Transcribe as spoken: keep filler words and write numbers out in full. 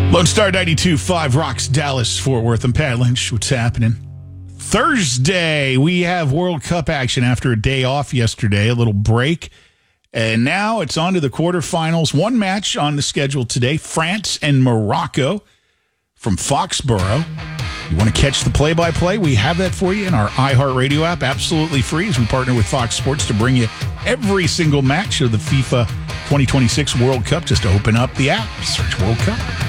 Lone Star ninety-two point five rocks Dallas, Fort Worth. I'm Pat Lynch. What's happening? Thursday, we have World Cup action after a day off yesterday, a little break. And now it's on to the quarterfinals. One match on the schedule today, France and Morocco from Foxborough. You want to catch the play-by-play? We have that for you in our iHeartRadio app, absolutely free, as we partner with Fox Sports to bring you every single match of the FIFA twenty twenty-six World Cup. Just open up the app, search World Cup.